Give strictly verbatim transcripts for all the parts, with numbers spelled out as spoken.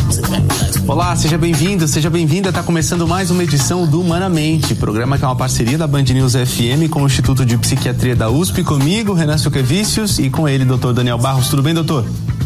Olá, seja bem-vindo, seja bem-vinda. Está começando mais uma edição do Humanamente, programa que é uma parceria da Band News F M com o Instituto de Psiquiatria da U S P, comigo, Renan Suquevicius, e com ele, doutor Daniel Barros. Tudo bem, doutor?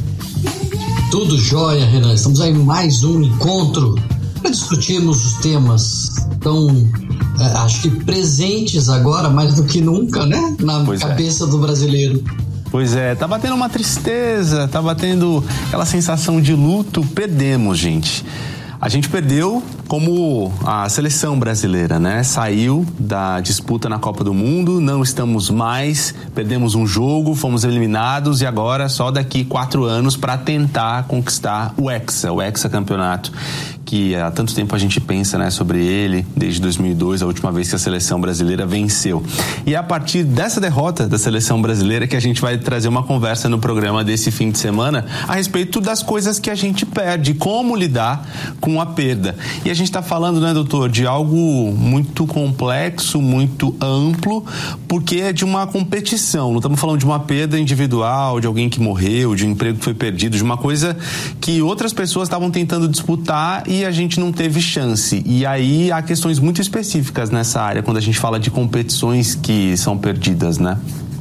Tudo jóia, Renan. Estamos aí em mais um encontro para discutirmos os temas tão, é, acho que presentes agora, mais do que nunca, né? Na pois cabeça é. do brasileiro. Pois é, tá batendo uma tristeza, tá batendo aquela sensação de luto. Perdemos, gente. A gente perdeu como a seleção brasileira, né? Saiu da disputa na Copa do Mundo, não estamos mais, perdemos um jogo, fomos eliminados e agora só daqui quatro anos para tentar conquistar o Hexa, o hexacampeonato, que há tanto tempo a gente pensa, né, sobre ele, desde dois mil e dois, a última vez que a seleção brasileira venceu. E é a partir dessa derrota da seleção brasileira que a gente vai trazer uma conversa no programa desse fim de semana a respeito das coisas que a gente perde, como lidar com a perda. E a gente está falando, né, doutor, de algo muito complexo, muito amplo, porque é de uma competição. Não estamos falando de uma perda individual, de alguém que morreu, de um emprego que foi perdido, de uma coisa que outras pessoas estavam tentando disputar e a gente não teve chance. E aí há questões muito específicas nessa área, quando a gente fala de competições que são perdidas, né?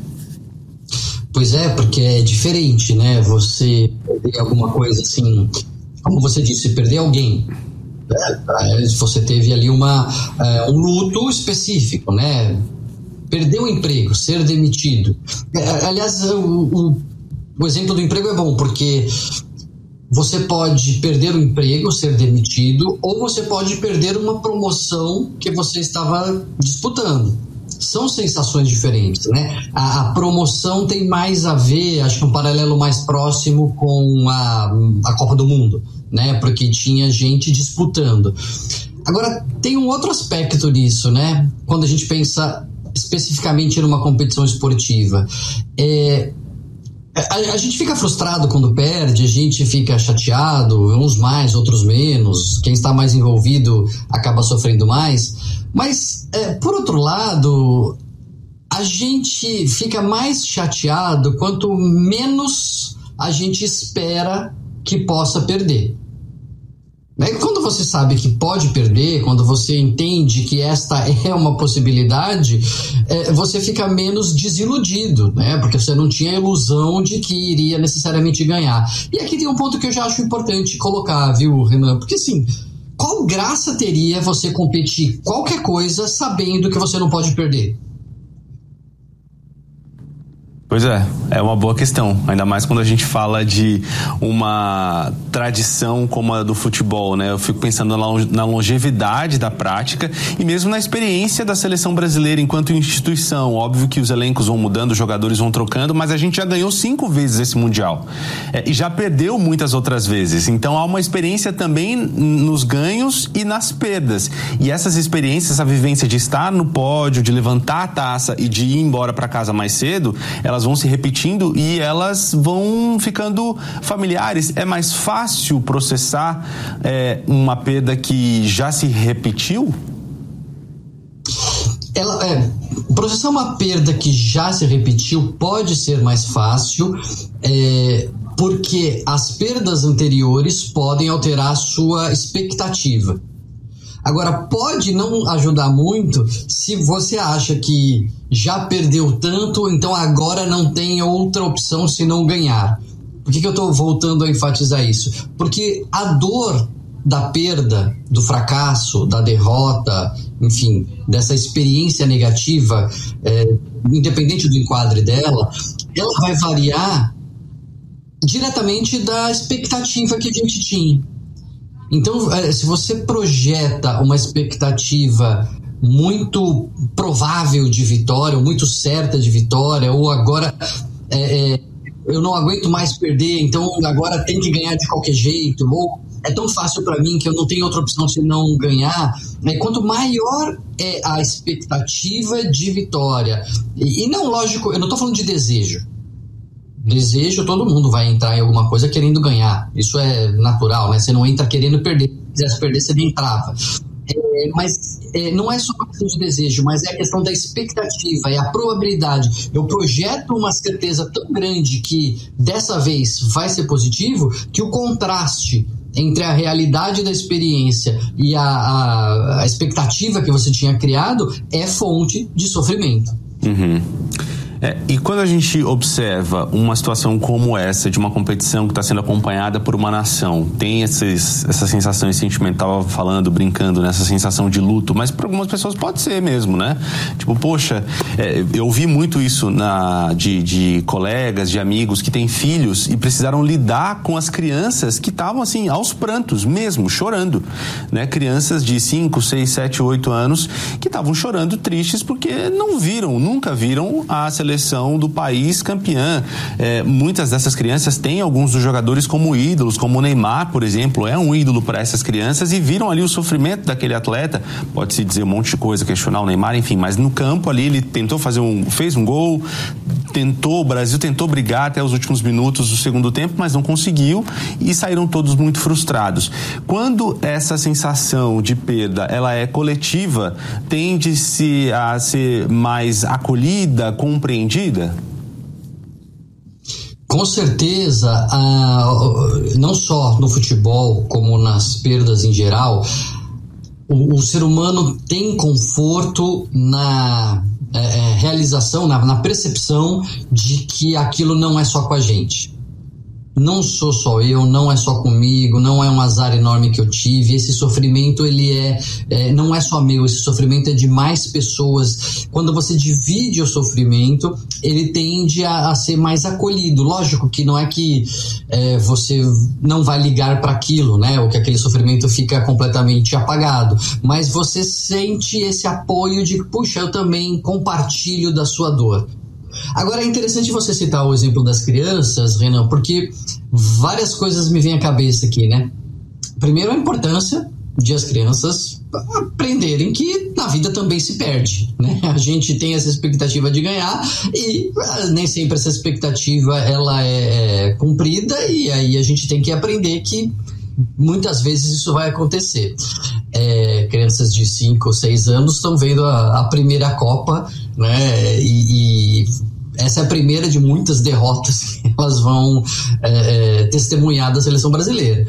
Pois é, porque é diferente, né? Você perder alguma coisa assim, como você disse, perder alguém. É, você teve ali uma, é, um luto específico, né? Perder o emprego, ser demitido. É, aliás, o, o, o exemplo do emprego é bom, porque você pode perder o emprego, ser demitido, ou você pode perder uma promoção que você estava disputando. São sensações diferentes, né? A, a promoção tem mais a ver, acho que um paralelo mais próximo com a, a Copa do Mundo, né? Porque tinha gente disputando. Agora, tem um outro aspecto nisso, né? Quando a gente pensa especificamente numa competição esportiva. É... A, a gente fica frustrado quando perde, a gente fica chateado, uns mais, outros menos, quem está mais envolvido acaba sofrendo mais, mas é, por outro lado, a gente fica mais chateado quanto menos a gente espera que possa perder. Quando você sabe que pode perder, quando você entende que esta é uma possibilidade, é, você fica menos desiludido, né? Porque você não tinha a ilusão de que iria necessariamente ganhar. E aqui tem um ponto que eu já acho importante colocar, viu, Renan? Porque assim, qual graça teria você competir qualquer coisa sabendo que você não pode perder? Pois é, é uma boa questão, ainda mais quando a gente fala de uma tradição como a do futebol, né? Eu fico pensando na longevidade da prática e mesmo na experiência da seleção brasileira enquanto instituição. Óbvio que os elencos vão mudando, os jogadores vão trocando, mas a gente já ganhou cinco vezes esse Mundial é, e já perdeu muitas outras vezes. Então há uma experiência também nos ganhos e nas perdas. E essas experiências, essa vivência de estar no pódio, de levantar a taça e de ir embora para casa mais cedo, elas vão se repetindo e elas vão ficando familiares. É mais fácil processar é, uma perda que já se repetiu? Ela, é, processar uma perda que já se repetiu pode ser mais fácil, é, porque as perdas anteriores podem alterar a sua expectativa. Agora, pode não ajudar muito se você acha que já perdeu tanto, então agora não tem outra opção senão ganhar. Por que que eu estou voltando a enfatizar isso? Porque a dor da perda, do fracasso, da derrota, enfim, dessa experiência negativa, é, independente do enquadre dela, ela vai variar diretamente da expectativa que a gente tinha. Então, se você projeta uma expectativa muito provável de vitória, ou muito certa de vitória, ou agora é, eu não aguento mais perder, então agora tem que ganhar de qualquer jeito, ou é tão fácil para mim que eu não tenho outra opção senão ganhar, né? Quanto maior é a expectativa de vitória, e, e não, lógico, eu não estou falando de desejo. Desejo, todo mundo vai entrar em alguma coisa querendo ganhar. Isso é natural, né? Você não entra querendo perder. Se quisesse perder, você nem entrava. É, mas é, não é só uma questão de desejo, mas é a questão da expectativa, é a probabilidade. Eu projeto uma certeza tão grande que dessa vez vai ser positivo, que o contraste entre a realidade da experiência e a, a, a expectativa que você tinha criado é fonte de sofrimento. Uhum. É, e quando a gente observa uma situação como essa, de uma competição que está sendo acompanhada por uma nação, tem esses, essa sensação, esse sentimento, estava falando, brincando, nessa sensação de luto, mas para algumas pessoas pode ser mesmo, né? Tipo, poxa, é, eu ouvi muito isso na, de, de colegas, de amigos que têm filhos e precisaram lidar com as crianças que estavam assim, aos prantos mesmo, chorando, né? Crianças de cinco, seis, sete, oito anos que estavam chorando tristes porque não viram, nunca viram a seleção do país campeã. É, muitas dessas crianças têm alguns dos jogadores como ídolos, como o Neymar, por exemplo, é um ídolo para essas crianças e viram ali o sofrimento daquele atleta. Pode-se dizer um monte de coisa, questionar o Neymar, enfim, mas no campo ali ele tentou fazer um, fez um gol, tentou, o Brasil tentou brigar até os últimos minutos do segundo tempo, mas não conseguiu e saíram todos muito frustrados. Quando essa sensação de perda, ela é coletiva, tende-se a ser mais acolhida, compreendida? Com certeza, uh, não só no futebol, como nas perdas em geral, o, o ser humano tem conforto na é, realização, na, na percepção de que aquilo não é só com a gente. Não sou só eu, não é só comigo, não é um azar enorme que eu tive. Esse sofrimento, ele é, é não é só meu, esse sofrimento é de mais pessoas. Quando você divide o sofrimento, ele tende a, a ser mais acolhido. Lógico que não é que é, você não vai ligar para aquilo, né? Ou que aquele sofrimento fica completamente apagado. Mas você sente esse apoio de, puxa, eu também compartilho da sua dor. Agora é interessante você citar o exemplo das crianças, Renan, porque várias coisas me vêm à cabeça aqui, né? Primeiro, a importância de as crianças aprenderem que na vida também se perde, né? A gente tem essa expectativa de ganhar e nem sempre essa expectativa ela é, é cumprida, e aí a gente tem que aprender que muitas vezes isso vai acontecer. É, crianças de cinco ou seis anos estão vendo a, a primeira Copa, né? E, e essa é a primeira de muitas derrotas que elas vão é, é, testemunhar da seleção brasileira.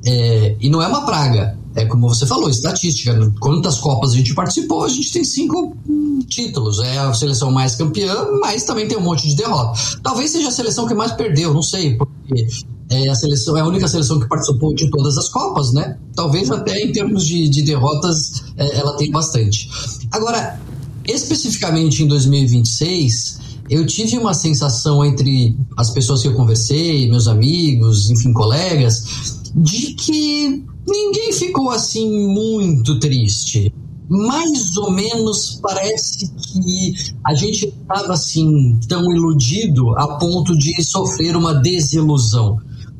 É, e não é uma praga, é como você falou, estatística. Quantas Copas a gente participou? A gente tem cinco hum, títulos. É a seleção mais campeã, mas também tem um monte de derrota. Talvez seja a seleção que mais perdeu, não sei, porque é a, seleção, é a única seleção que participou de todas as Copas, né? Talvez até em termos de, de derrotas é, ela tem bastante. Agora, especificamente em dois mil e vinte e seis, eu tive uma sensação entre as pessoas que eu conversei, meus amigos, enfim, colegas, de que ninguém ficou assim muito triste. Mais ou menos parece que a gente estava assim tão iludido a ponto de sofrer uma desilusão.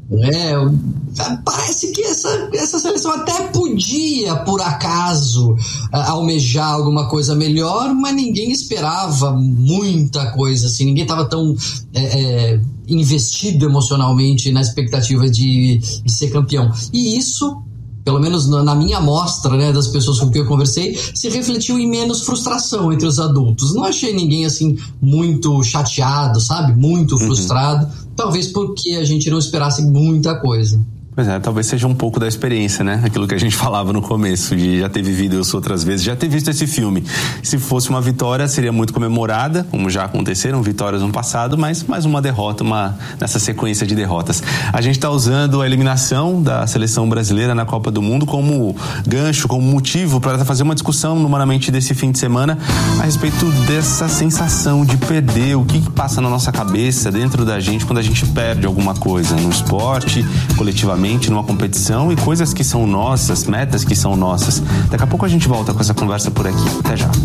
É, parece que essa, essa seleção até podia, por acaso, almejar alguma coisa melhor, mas ninguém esperava muita coisa, assim, ninguém estava tão é, é, investido emocionalmente na expectativa de, de ser campeão. E isso, pelo menos na minha amostra, né, das pessoas com quem eu conversei, se refletiu em menos frustração entre os adultos. Não achei ninguém assim muito chateado, sabe? Muito frustrado. Uhum. Talvez porque a gente não esperasse muita coisa. Pois é, talvez seja um pouco da experiência, né? Aquilo que a gente falava no começo, de já ter vivido isso outras vezes, já ter visto esse filme. Se fosse uma vitória, seria muito comemorada, como já aconteceram vitórias no passado, mas mais uma derrota, uma, nessa sequência de derrotas. A gente está usando a eliminação da seleção brasileira na Copa do Mundo como gancho, como motivo para fazer uma discussão no Humanamente desse fim de semana a respeito dessa sensação de perder, o que passa na nossa cabeça, dentro da gente, quando a gente perde alguma coisa no esporte, coletivamente, numa competição, e coisas que são nossas, metas que são nossas. Daqui a pouco a gente volta com essa conversa por aqui. Até já.